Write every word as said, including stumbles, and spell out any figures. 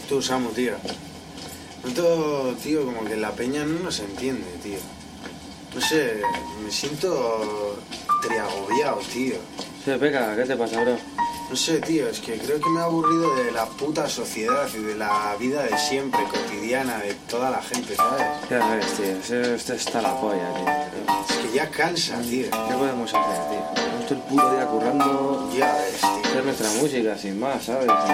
Tú, Samu, tío. Noto, tío, como que la peña no nos entiende, tío. No sé, me siento triagobiado, tío. Sí, Peca, ¿qué te pasa, bro? No sé, tío, es que creo que me he aburrido de la puta sociedad y de la vida de siempre, cotidiana, de toda la gente, ¿sabes? Ya ves, tío, esto, esto está la polla, tío. Es que ya cansa, tío. ¿Qué podemos hacer, tío? Estamos todo el puto día currando, Ya ves, tío. hacer nuestra música, sin más, ¿sabes?